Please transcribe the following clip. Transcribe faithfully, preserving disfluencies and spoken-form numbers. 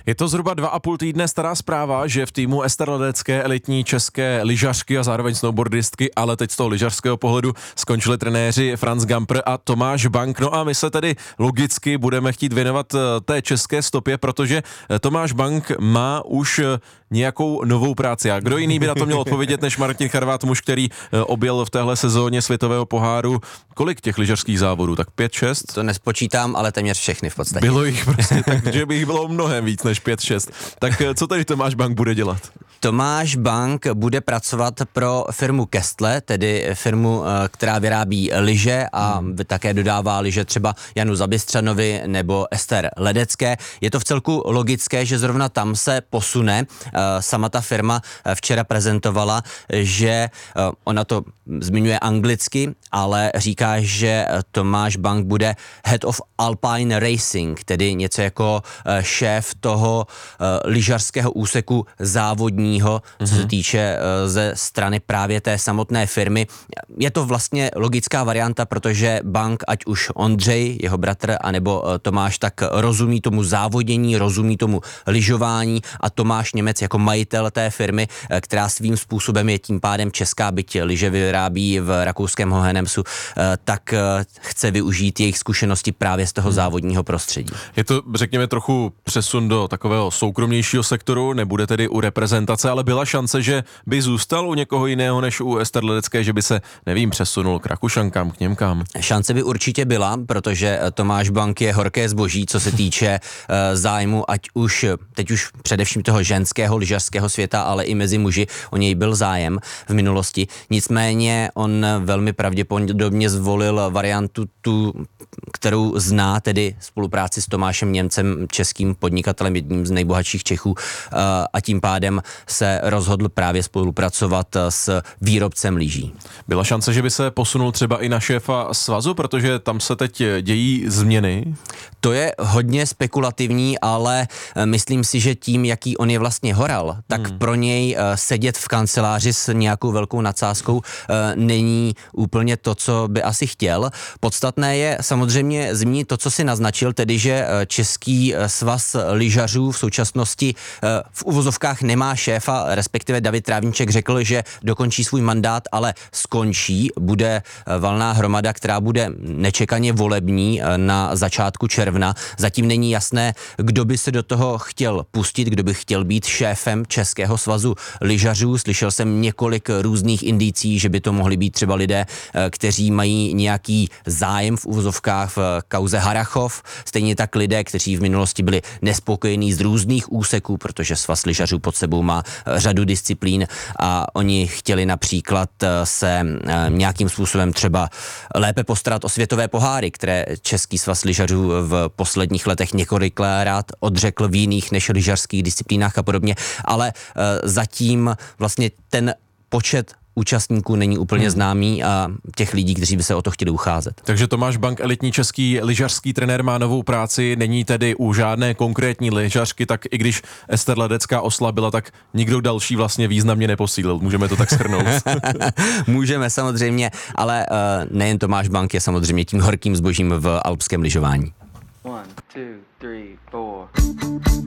Je to zhruba dva a půl týdne stará zpráva, že v týmu Ester Ledecké elitní české lyžařky a zároveň snowboardistky, ale teď z toho lyžařského pohledu skončili trenéři Franz Gamper a Tomáš Bank. No a my se tedy logicky budeme chtít věnovat té české stopě, protože Tomáš Bank má už nějakou novou práci. A kdo jiný by na to měl odpovědět než Martin Charvát, muž, který objel v téhle sezóně světového poháru. Kolik těch lyžařských závodů? Tak pět, šest? To nespočítám, ale téměř všechny v podstatě. Bylo jich prostě, takže by jich bylo mnohem víc než pět, šest. Tak co tady Tomáš Bank bude dělat? Tomáš Bank bude pracovat pro firmu Kestle, tedy firmu, která vyrábí lyže a hmm. také dodává lyže třeba Janu Zabistřanovi nebo Ester Ledecké. Je to vcelku logické, že zrovna tam se posune. Sama ta firma včera prezentovala, že ona to zmiňuje anglicky, ale říká, že Tomáš Bank bude Head of Alpine Racing, tedy něco jako šéf toho lyžařského úseku závodního, co se týče ze strany právě té samotné firmy. Je to vlastně logická varianta, protože Bank, ať už Ondřej, jeho bratr, anebo Tomáš, tak rozumí tomu závodění, rozumí tomu lyžování a Tomáš Němec jako majitel té firmy, která svým způsobem je tím pádem česká, byť lyže vyrábí v rakouském Hohenemsu, tak chce využít jejich zkušenosti právě z toho hmm. závodního prostředí. Je to, řekněme, trochu přesun do takového soukromnějšího sektoru, nebude tedy u reprezentace, ale byla šance, že by zůstal u někoho jiného než u Ester Ledecké, že by se, nevím, přesunul k Rakušankám, k Němkám? Šance by určitě byla, protože Tomáš Bank je horké zboží, co se týče uh, zájmu, ať už, teď už především toho ženského lyžařského světa, ale i mezi muži o něj byl zájem v minulosti. Nicméně on velmi pravděpodobně zvolil variantu tu, kterou zná, tedy spolupráci s Tomášem Němcem, českým podnikatelem, jedním z nejbohatších Čechů, uh, a tím pádem se rozhodl právě spolupracovat s výrobcem lyží. Byla šance, že by se posunul třeba i na šéfa svazu, protože tam se teď dějí změny? To je hodně spekulativní, ale myslím si, že tím, jaký on je vlastně horal, tak hmm. pro něj sedět v kanceláři s nějakou velkou nadsázkou není úplně to, co by asi chtěl. Podstatné je samozřejmě zmínit to, co si naznačil, tedy že Český svaz lyžařů v současnosti v uvozovkách nemá šéfa, respektive David Trávníček řekl, že dokončí svůj mandát, ale skončí. Bude valná hromada, která bude nečekaně volební na začátku června. Zatím není jasné, kdo by se do toho chtěl pustit, kdo by chtěl být šéfem Českého svazu lyžařů. Slyšel jsem několik různých indicí, že by to mohli být třeba lidé, kteří mají nějaký zájem v uvozovkách v kauze Harrachov. Stejně tak lidé, kteří v minulosti byli nespokojení z různých úseků, protože svaz lyžařů pod sebou má řadu disciplín a oni chtěli například se nějakým způsobem třeba lépe postarat o světové poháry, které Český svaz lyžařů v posledních letech několikrát odřekl v jiných než lyžařských disciplínách a podobně, ale zatím vlastně ten počet účastníků není úplně hmm. známý a těch lidí, kteří by se o to chtěli ucházet. Takže Tomáš Bank, elitní český lyžařský trenér, má novou práci, není tedy u žádné konkrétní lyžařky, tak i když Ester Ledecká oslabila, tak nikdo další vlastně významně neposílil. Můžeme to tak shrnout? Můžeme samozřejmě, ale uh, nejen Tomáš Bank je samozřejmě tím horkým zbožím v alpském lyžování. One, two, three, four.